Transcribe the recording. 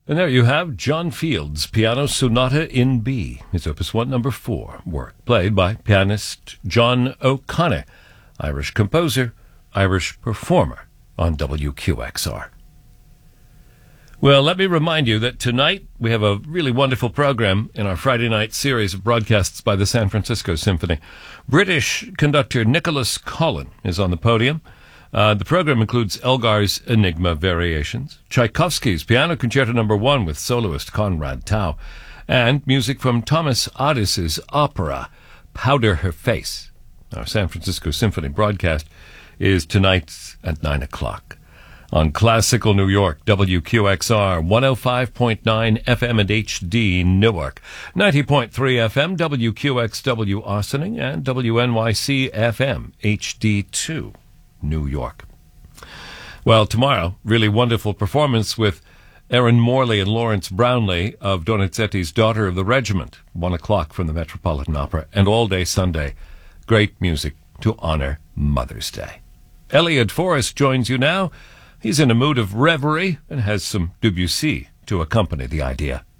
And there you have John Field's Piano Sonata in B, his Opus 1 number 4 work, played by pianist John O'Connor, Irish composer, Irish performer on WQXR. Well, let me remind you that tonight we have a really wonderful program in our Friday night series of broadcasts by the San Francisco Symphony. British conductor Nicholas Collin is on the podium. The program includes Elgar's Enigma Variations, Tchaikovsky's Piano Concerto No. 1 with soloist Conrad Tao, and music from Thomas Addis's opera, Powder Her Face. Our San Francisco Symphony broadcast is tonight at 9 o'clock. On Classical New York, WQXR, 105.9 FM and HD Newark, 90.3 FM, WQXW Austining, and WNYC FM, HD2. New York. Well, tomorrow, really wonderful performance with Erin Morley and Lawrence Brownlee of Donizetti's Daughter of the Regiment, 1 o'clock from the Metropolitan Opera, and all day Sunday, great music to honor Mother's Day. Elliot Forrest joins you now. He's in a mood of reverie and has some Debussy to accompany the idea.